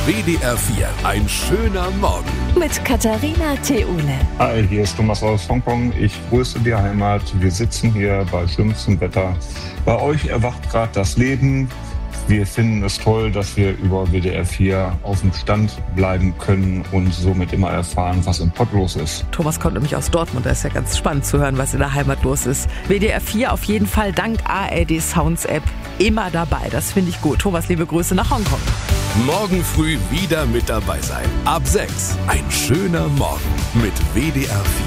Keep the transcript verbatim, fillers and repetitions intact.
W D R vier, ein schöner Morgen. Mit Katharina Theule. Hi, hier ist Thomas aus Hongkong. Ich grüße die Heimat. Wir sitzen hier bei schlimmstem Wetter. Bei euch erwacht gerade das Leben. Wir finden es toll, dass wir über W D R vier auf dem Stand bleiben können und somit immer erfahren, was im Pott los ist. Thomas kommt nämlich aus Dortmund, da ist ja ganz spannend zu hören, was in der Heimat los ist. W D R vier auf jeden Fall dank A R D Sounds App immer dabei, das finde ich gut. Thomas, liebe Grüße nach Hongkong. Morgen früh wieder mit dabei sein. Ab sechs, ein schöner Morgen mit W D R vier.